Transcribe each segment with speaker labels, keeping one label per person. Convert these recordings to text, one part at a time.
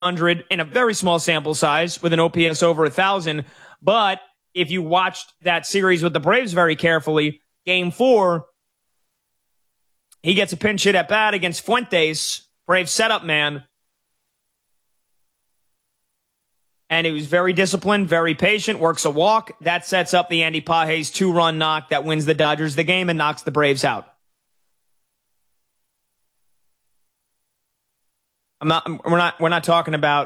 Speaker 1: 100 in a very small sample size with an OPS over 1,000. But if you watched that series with the Braves very carefully, Game 4, he gets a pinch hit at bat against Fuentes, Braves setup man. And he was very disciplined, very patient, works a walk. That sets up the Andy Pages 2-run knock that wins the Dodgers the game and knocks the Braves out. We're not talking about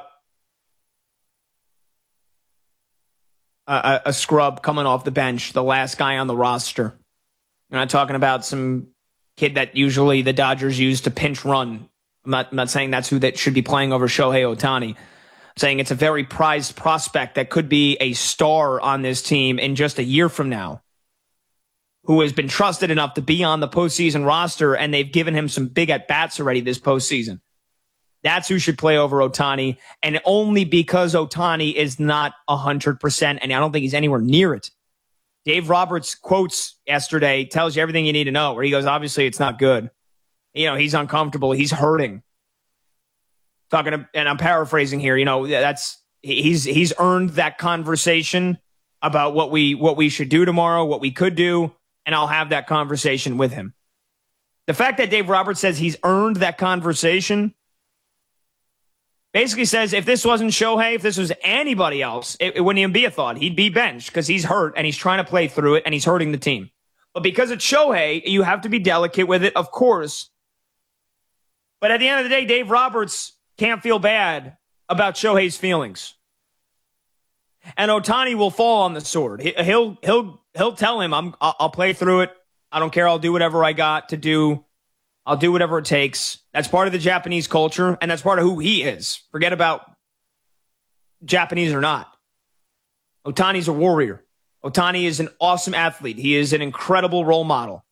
Speaker 1: a scrub coming off the bench, the last guy on the roster. We're not talking about some kid that usually the Dodgers use to pinch run. I'm not saying that's who that should be playing over Shohei Ohtani. I'm saying it's a very prized prospect that could be a star on this team in just a year from now, who has been trusted enough to be on the postseason roster, and they've given him some big at-bats already this postseason. That's who should play over Ohtani, and only because Ohtani is not 100%, and I don't think he's anywhere near it. Dave Roberts' quotes yesterday tells you everything you need to know, where he goes, obviously it's not good. You know, he's uncomfortable. He's hurting. And I'm paraphrasing here, he's earned that conversation about what we should do tomorrow, what we could do, and I'll have that conversation with him. The fact that Dave Roberts says he's earned that conversation basically says if this wasn't Shohei, if this was anybody else, it wouldn't even be a thought. He'd be benched because he's hurt and he's trying to play through it and he's hurting the team. But because it's Shohei, you have to be delicate with it, of course. But at the end of the day, Dave Roberts can't feel bad about Shohei's feelings. And Ohtani will fall on the sword. He'll tell him, I'll play through it. I don't care. I'll do whatever I got to do. I'll do whatever it takes. That's part of the Japanese culture, and that's part of who he is. Forget about Japanese or not. Ohtani's a warrior. Ohtani is an awesome athlete. He is an incredible role model.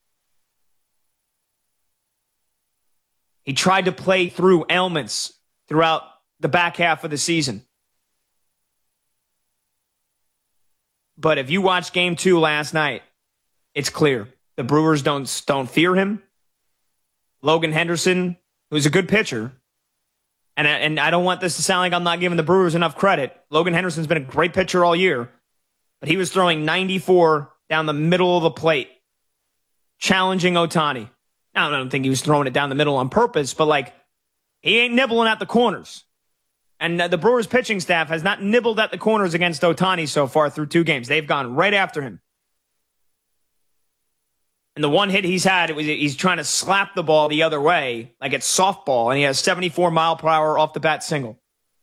Speaker 1: He tried to play through ailments throughout the back half of the season. But if you watch Game 2 last night, it's clear. The Brewers don't fear him. Logan Henderson, who's a good pitcher, and I don't want this to sound like I'm not giving the Brewers enough credit. Logan Henderson's been a great pitcher all year, but he was throwing 94 down the middle of the plate, challenging Ohtani. Now, I don't think he was throwing it down the middle on purpose, but he ain't nibbling at the corners. And the Brewers pitching staff has not nibbled at the corners against Ohtani so far through 2 games. They've gone right after him. And the one hit he's had, he's trying to slap the ball the other way, like it's softball, and he has 74 mile per hour off the bat single.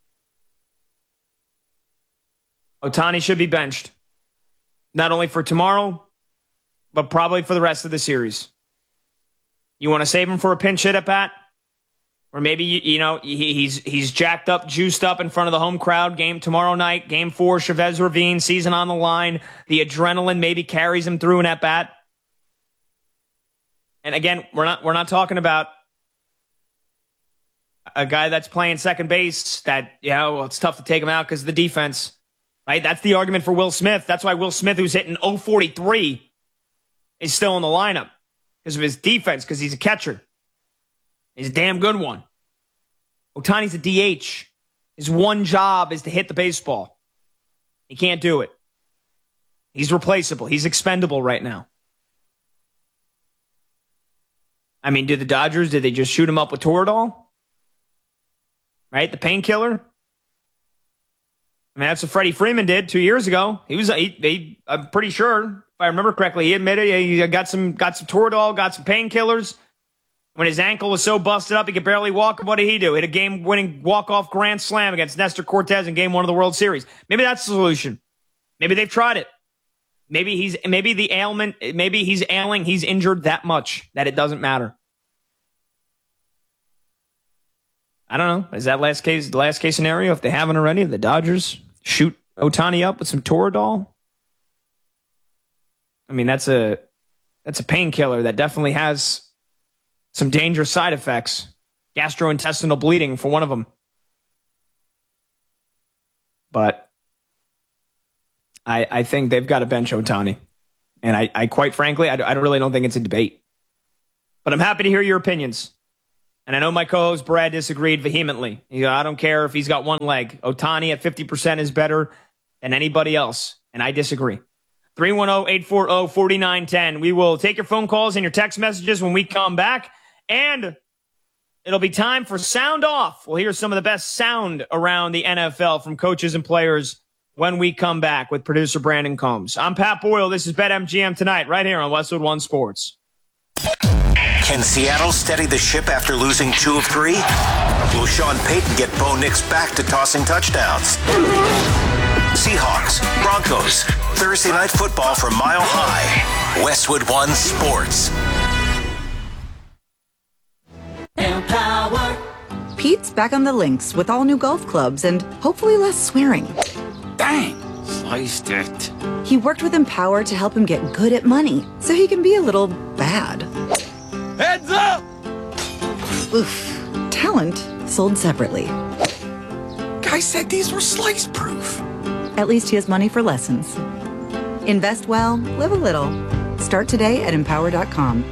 Speaker 1: Ohtani should be benched, not only for tomorrow, but probably for the rest of the series. You want to save him for a pinch hit at bat? Or maybe, he's jacked up, juiced up in front of the home crowd. Game tomorrow night, Game 4, Chavez Ravine, season on the line. The adrenaline maybe carries him through an at bat. And again, we're not talking about a guy that's playing second base that, it's tough to take him out because of the defense, right? That's the argument for Will Smith. That's why Will Smith, who's hitting .043, is still in the lineup because of his defense, because he's a catcher. He's a damn good one. Ohtani's a DH. His one job is to hit the baseball. He can't do it. He's replaceable. He's expendable right now. I mean, did they just shoot him up with Toradol? Right? The painkiller? I mean, that's what Freddie Freeman did 2 years ago. I'm pretty sure, if I remember correctly, he admitted he got some Toradol, got some painkillers. When his ankle was so busted up he could barely walk, what did he do? Hit a game-winning walk-off grand slam against Nestor Cortez in Game 1 of the World Series. Maybe that's the solution. Maybe they've tried it. Maybe he's ailing, he's injured that much that it doesn't matter. I don't know. Is that the last case scenario? If they haven't already, the Dodgers shoot Ohtani up with some Toradol? I mean, that's a painkiller that definitely has some dangerous side effects. Gastrointestinal bleeding for one of them. But I think they've got to bench Ohtani. And I quite frankly, I really don't think it's a debate. But I'm happy to hear your opinions. And I know my co-host Brad disagreed vehemently. I don't care if he's got one leg. Ohtani at 50% is better than anybody else. And I disagree. 310-840-4910. We will take your phone calls and your text messages when we come back. And it'll be time for Sound Off. We'll hear some of the best sound around the NFL from coaches and players when we come back with producer Brandon Combs. I'm Pat Boyle. This is BetMGM Tonight right here on Westwood One Sports.
Speaker 2: Can Seattle steady the ship after losing 2 of 3? Will Sean Payton get Bo Nix back to tossing touchdowns? Seahawks, Broncos, Thursday Night Football from Mile High. Westwood One Sports.
Speaker 3: Empower. Pete's back on the links with all new golf clubs and hopefully less swearing.
Speaker 4: Dang, sliced it.
Speaker 3: He worked with Empower to help him get good at money so he can be a little bad.
Speaker 4: Heads up!
Speaker 3: Oof. Talent sold separately.
Speaker 4: Guy said these were slice proof.
Speaker 3: At least he has money for lessons. Invest well, live a little. Start today at Empower.com.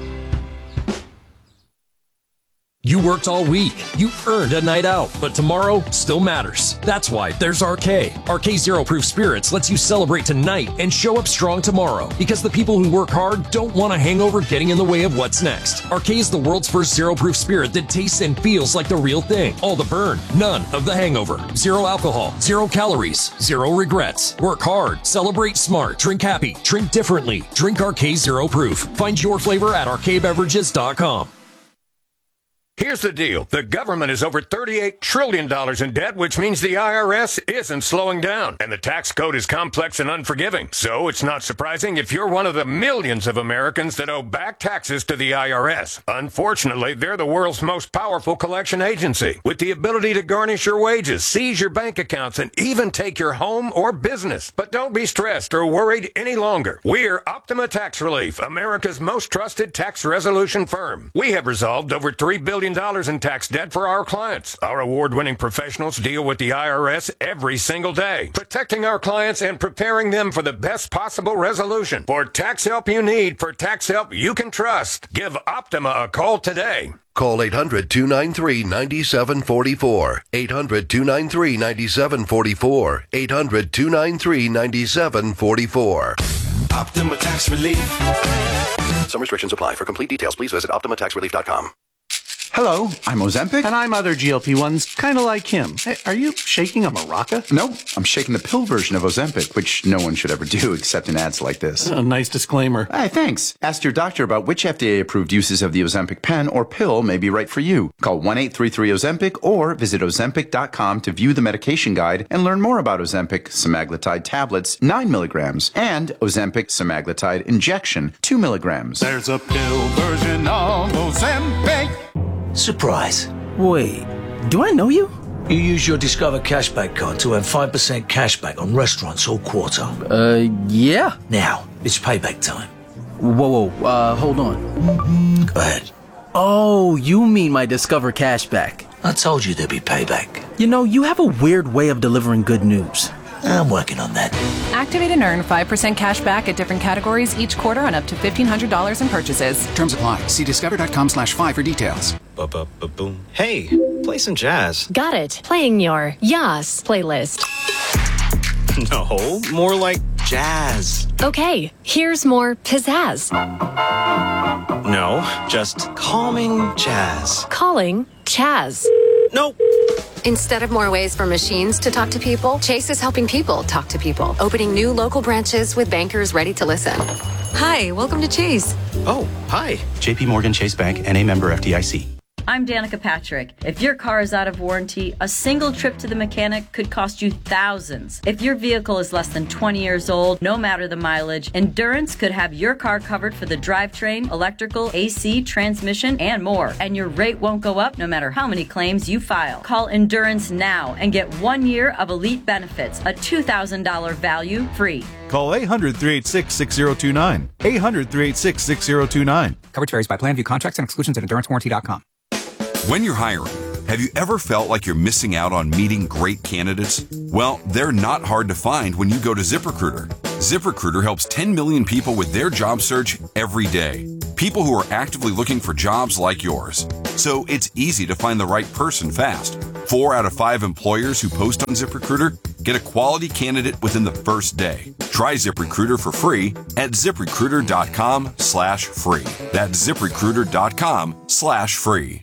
Speaker 5: You worked all week. You earned a night out, but tomorrow still matters. That's why there's RK. RK Zero Proof Spirits lets you celebrate tonight and show up strong tomorrow, because the people who work hard don't want a hangover getting in the way of what's next. RK is the world's first zero proof spirit that tastes and feels like the real thing. All the burn, none of the hangover. Zero alcohol, 0 calories, 0 regrets. Work hard, celebrate smart, drink happy, drink differently. Drink RK Zero Proof. Find your flavor at rkbeverages.com.
Speaker 6: Here's the deal. The government is over $38 trillion in debt, which means the IRS isn't slowing down. And the tax code is complex and unforgiving. So it's not surprising if you're one of the millions of Americans that owe back taxes to the IRS. Unfortunately, they're the world's most powerful collection agency, with the ability to garnish your wages, seize your bank accounts, and even take your home or business. But don't be stressed or worried any longer. We're Optima Tax Relief, America's most trusted tax resolution firm. We have resolved over $3 billion in tax debt for our clients. Our award-winning professionals deal with the IRS every single day, protecting our clients and preparing them for the best possible resolution. For tax help you need, for tax help you can trust, give Optima a call today.
Speaker 7: Call 800-293-9744. 800-293-9744. 800-293-9744.
Speaker 2: Optima Tax Relief.
Speaker 7: Some restrictions apply. For complete details, please visit OptimaTaxRelief.com.
Speaker 8: Hello, I'm Ozempic, and I'm other GLP-1s, kind of like him. Hey, are you shaking a maraca?
Speaker 9: No, I'm shaking the pill version of Ozempic, which no one should ever do except in ads like this.
Speaker 8: A nice disclaimer.
Speaker 9: Hey, thanks. Ask your doctor about which FDA-approved uses of the Ozempic pen or pill may be right for you. Call 1-833-OZEMPIC or visit Ozempic.com to view the medication guide and learn more about Ozempic semaglutide tablets, 9 milligrams, and Ozempic semaglutide injection, 2 milligrams.
Speaker 8: There's a pill version of Ozempic.
Speaker 10: Surprise. Wait, do I know you? You use your Discover Cashback card to earn 5% cashback on restaurants all quarter.
Speaker 11: Yeah.
Speaker 10: Now, it's payback time.
Speaker 11: Whoa, hold on.
Speaker 10: Go ahead.
Speaker 11: Oh, you mean my Discover Cashback.
Speaker 10: I told you there'd be payback.
Speaker 11: You know, you have a weird way of delivering good news.
Speaker 10: I'm working on that.
Speaker 12: Activate and earn 5% cash back at different categories each quarter on up to $1,500 in purchases.
Speaker 13: Terms apply. See discover.com/5 for details.
Speaker 14: Boom. Hey, play some jazz.
Speaker 15: Got it. Playing your Yas playlist.
Speaker 14: No, more like jazz.
Speaker 15: Okay, here's more pizzazz.
Speaker 14: No, just calming jazz.
Speaker 15: Calling Chaz.
Speaker 14: Nope.
Speaker 16: Instead of more ways for machines to talk to people, Chase is helping people talk to people, opening new local branches with bankers ready to listen. Hi, welcome to Chase.
Speaker 14: Oh, hi.
Speaker 17: JP Morgan Chase Bank, N.A. member FDIC.
Speaker 18: I'm Danica Patrick. If your car is out of warranty, a single trip to the mechanic could cost you thousands. If your vehicle is less than 20 years old, no matter the mileage, Endurance could have your car covered for the drivetrain, electrical, AC, transmission, and more. And your rate won't go up no matter how many claims you file. Call Endurance now and get 1 year of elite benefits, a $2,000 value free.
Speaker 19: Call 800-386-6029. 800-386-6029.
Speaker 20: Coverage varies by plan. View contracts and exclusions at endurancewarranty.com.
Speaker 21: When you're hiring, have you ever felt like you're missing out on meeting great candidates? Well, they're not hard to find when you go to ZipRecruiter. ZipRecruiter helps 10 million people with their job search every day. people who are actively looking for jobs like yours. So it's easy to find the right person fast. 4 out of 5 employers who post on ZipRecruiter get a quality candidate within the first day. Try ZipRecruiter for free at ZipRecruiter.com/free. That's ZipRecruiter.com/free.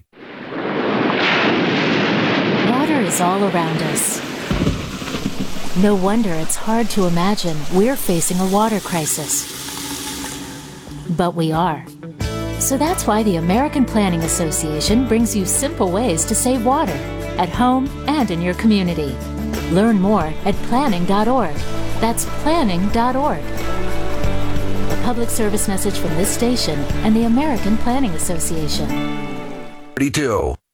Speaker 1: Water is all around us. No wonder it's hard to imagine we're facing a water crisis. But we are. So that's why the American Planning Association brings you simple ways to save water at home and in your community. Learn more at planning.org. That's planning.org. A public service message from this station and the American Planning Association.
Speaker 22: 32.